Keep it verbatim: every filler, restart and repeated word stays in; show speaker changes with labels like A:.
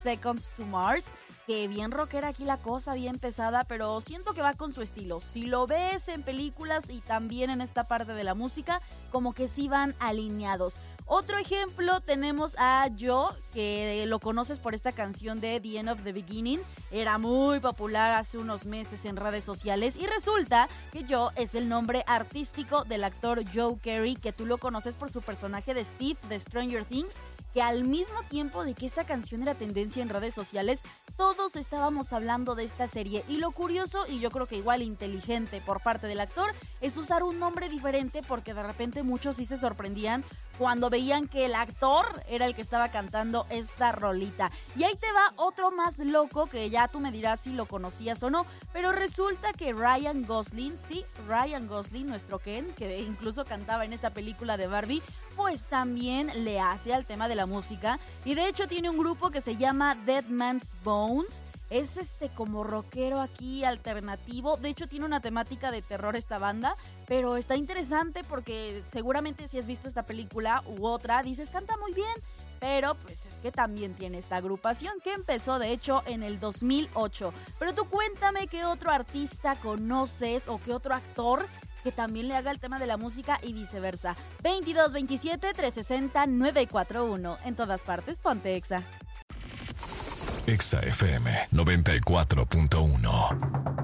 A: Seconds to Mars, que bien rockera aquí la cosa, bien pesada, pero siento que va con su estilo. Si lo ves en películas y también en esta parte de la música, como que sí van alineados. Otro ejemplo tenemos a Joe, que lo conoces por esta canción de The End of the Beginning. Era muy popular hace unos meses en redes sociales y resulta que Joe es el nombre artístico del actor Joe Carey, que tú lo conoces por su personaje de Steve de Stranger Things, que al mismo tiempo de que esta canción era tendencia en redes sociales, todos estábamos hablando de esta serie. Y lo curioso, y yo creo que igual inteligente por parte del actor, es usar un nombre diferente, porque de repente muchos sí se sorprendían cuando veían que el actor era el que estaba cantando esta rolita. Y ahí te va otro más loco, que ya tú me dirás si lo conocías o no, pero resulta que Ryan Gosling, sí, Ryan Gosling, nuestro Ken, que incluso cantaba en esta película de Barbie, pues también le hace al tema de la música, y de hecho tiene un grupo que se llama Dead Man's Bones. Es este como rockero aquí alternativo. De hecho tiene una temática de terror esta banda, pero está interesante porque seguramente si has visto esta película u otra, dices, canta muy bien. Pero pues es que también tiene esta agrupación que empezó de hecho en el dos mil ocho. Pero tú cuéntame qué otro artista conoces o qué otro actor que también le haga el tema de la música y viceversa. veintidós veintisiete trescientos sesenta novecientos cuarenta y uno. En todas partes, ponte Exa.
B: Exa F M noventa y cuatro punto uno.